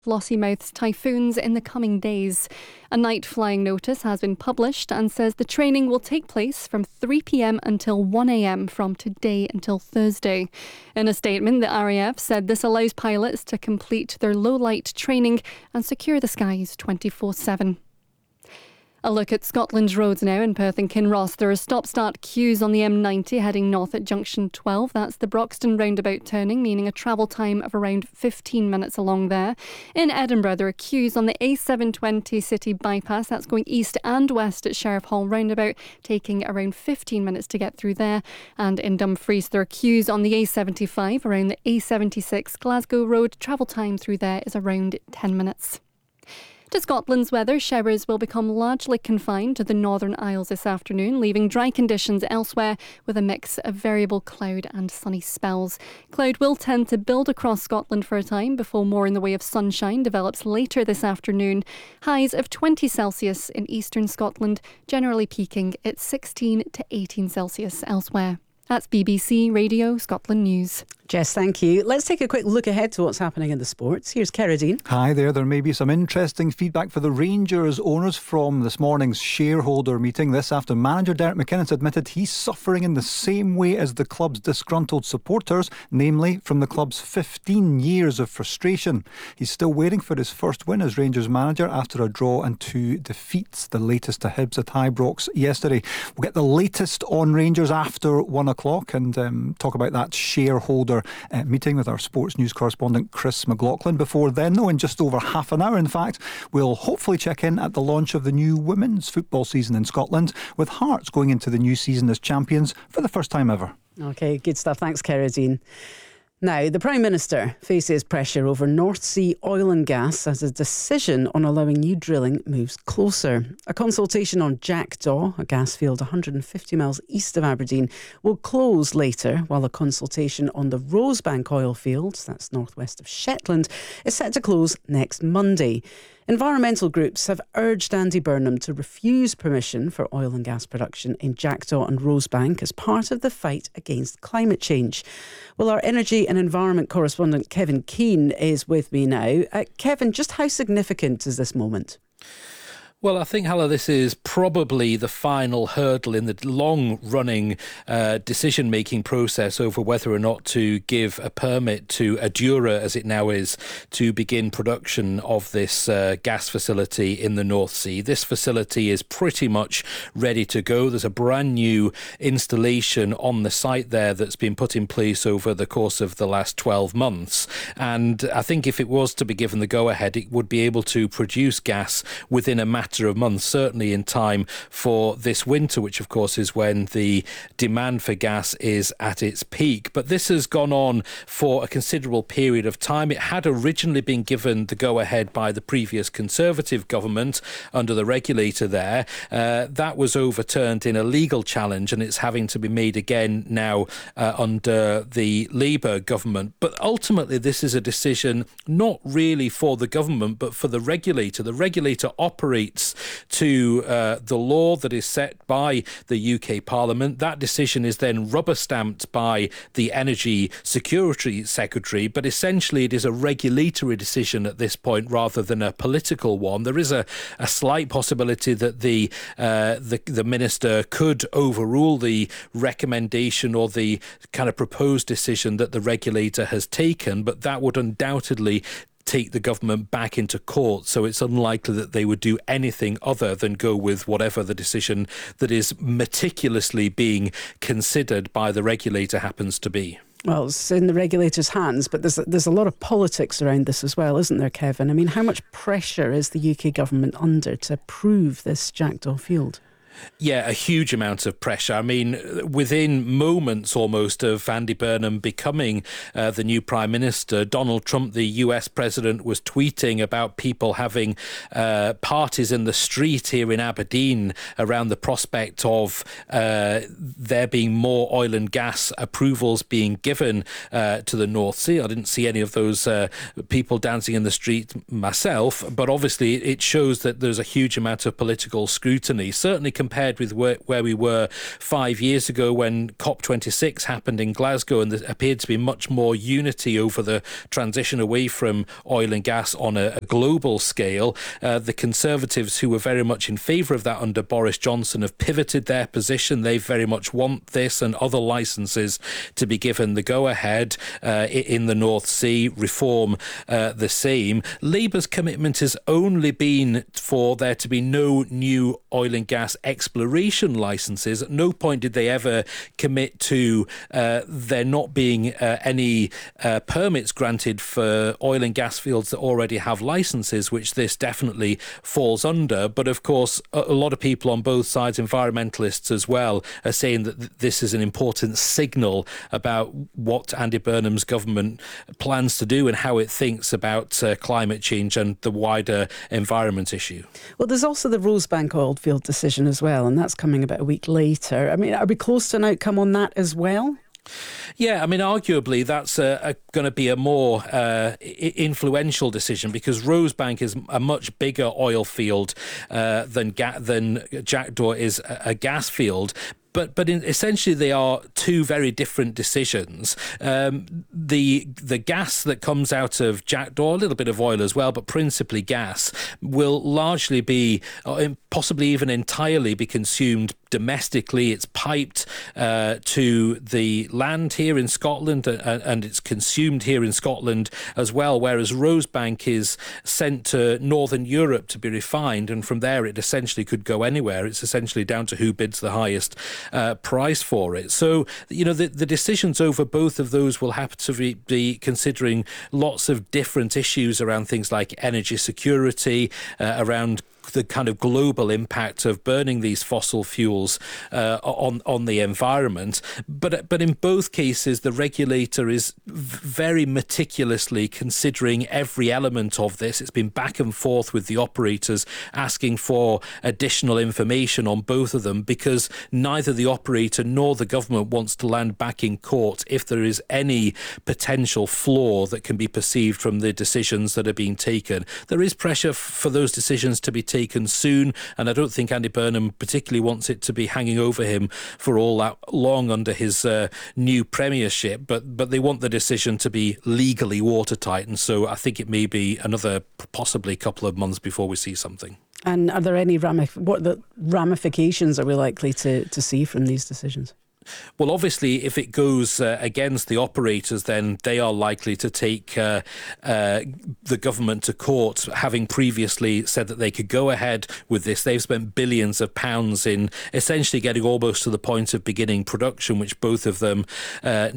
Lossiemouth's typhoons in the coming days. A night flying notice has been published and says the training will take place from 3 p.m. until 1 a.m. from today until Thursday. In a statement, the RAF said this allows pilots to complete their low-light training and secure the skies 24/7. A look at Scotland's roads now in Perth and Kinross. There are stop-start queues on the M90 heading north at junction 12. That's the Broxton roundabout turning, meaning a travel time of around 15 minutes along there. In Edinburgh, there are queues on the A720 city bypass. That's going east and west at Sheriff Hall roundabout, taking around 15 minutes to get through there. And in Dumfries, there are queues on the A75 around the A76 Glasgow Road. Travel time through there is around 10 minutes. To Scotland's weather, showers will become largely confined to the Northern Isles this afternoon, leaving dry conditions elsewhere with a mix of variable cloud and sunny spells. Cloud will tend to build across Scotland for a time before more in the way of sunshine develops later this afternoon. Highs of 20 Celsius in eastern Scotland, generally peaking at 16 to 18 Celsius elsewhere. That's BBC Radio Scotland News. Jess, thank you. Let's take a quick look ahead to what's happening in the sports. Here's Keradine. Hi there. There may be some interesting feedback for the Rangers owners from this morning's shareholder meeting. This after manager Derek McInnes admitted he's suffering in the same way as the club's disgruntled supporters, namely from the club's 15 years of frustration. He's still waiting for his first win as Rangers manager after a draw and 2 defeats, the latest to Hibs at Ibrox yesterday. We'll get the latest on Rangers after 1 o'clock and talk about that shareholder meeting with our sports news correspondent Chris McLaughlin. Before then, though, in just over half an hour, in fact, we'll hopefully check in at the launch of the new women's football season in Scotland, with Hearts going into the new season as champions for the first time ever. OK, good stuff. Thanks, Keradine. Now, the Prime Minister faces pressure over North Sea oil and gas as a decision on allowing new drilling moves closer. A consultation on Jackdaw, a gas field 150 miles east of Aberdeen, will close later, while a consultation on the Rosebank oil fields, that's northwest of Shetland, is set to close next Monday. Environmental groups have urged Andy Burnham to refuse permission for oil and gas production in Jackdaw and Rosebank as part of the fight against climate change. Well, our energy and environment correspondent Kevin Keane is with me now. Kevin, just how significant is this moment? Well, I think, Hala, this is probably the final hurdle in the long-running decision-making process over whether or not to give a permit to Adura, as it now is, to begin production of this gas facility in the North Sea. This facility is pretty much ready to go. There's a brand new installation on the site there that's been put in place over the course of the last 12 months. And I think if it was to be given the go-ahead, it would be able to produce gas within a matter of months, certainly in time for this winter, which of course is when the demand for gas is at its peak. But this has gone on for a considerable period of time. It had originally been given the go-ahead by the previous Conservative government under the regulator there. That was overturned in a legal challenge, and it's having to be made again now under the Labour government. But ultimately, this is a decision not really for the government, but for the regulator. The regulator operates to the law that is set by the UK Parliament. That decision is then rubber-stamped by the Energy Security Secretary, but essentially it is a regulatory decision at this point rather than a political one. There is a slight possibility that the Minister could overrule the recommendation or the kind of proposed decision that the regulator has taken, but that would undoubtedly take the government back into court, so it's unlikely that they would do anything other than go with whatever the decision that is meticulously being considered by the regulator happens to be. Well, it's in the regulator's hands, but there's a lot of politics around this as well, isn't there, Kevin? I mean, how much pressure is the UK government under to approve this Jackdaw field? Yeah, a huge amount of pressure. I mean, within moments almost of Andy Burnham becoming the new Prime Minister, Donald Trump, the US President, was tweeting about people having parties in the street here in Aberdeen around the prospect of there being more oil and gas approvals being given to the North Sea. I didn't see any of those people dancing in the street myself, but obviously it shows that there's a huge amount of political scrutiny. Certainly compared with where we were 5 years ago when COP26 happened in Glasgow, and there appeared to be much more unity over the transition away from oil and gas on a global scale. The Conservatives, who were very much in favour of that under Boris Johnson, have pivoted their position. They very much want this and other licences to be given the go-ahead in the North Sea, reform the same. Labour's commitment has only been for there to be no new oil and gas exploration licences. At no point did they ever commit to there not being any permits granted for oil and gas fields that already have licences, which this definitely falls under. But of course, a lot of people on both sides, environmentalists as well, are saying that this is an important signal about what Andy Burnham's government plans to do and how it thinks about climate change and the wider environment issue. Well, there's also the Rosebank oil field decision as well, and that's coming about a week later. I mean, are we close to an outcome on that as well? Yeah, I mean, arguably that's going to be a more influential decision, because Rosebank is a much bigger oil field than Jackdaw is a gas field. But essentially they are two very different decisions. The gas that comes out of Jackdaw, a little bit of oil as well, but principally gas, will largely be, possibly even entirely be consumed domestically. It's piped to the land here in Scotland, and it's consumed here in Scotland as well, whereas Rosebank is sent to Northern Europe to be refined, and from there it essentially could go anywhere. It's essentially down to who bids the highest price for it. So, you know, the decisions over both of those will have to be considering lots of different issues around things like energy security, around the kind of global impact of burning these fossil fuels on the environment. But in both cases, the regulator is very meticulously considering every element of this. It's been back and forth with the operators asking for additional information on both of them, because neither the operator nor the government wants to land back in court if there is any potential flaw that can be perceived from the decisions that are being taken. There is pressure for those decisions to be taken soon, and I don't think Andy Burnham particularly wants it to be hanging over him for all that long under his new premiership, but they want the decision to be legally watertight, and so I think it may be another possibly couple of months before we see something. And are there any what the ramifications are we likely to see from these decisions? Well, obviously, if it goes against the operators, then they are likely to take the government to court, having previously said that they could go ahead with this. They've spent billions of pounds in essentially getting almost to the point of beginning production, which both of them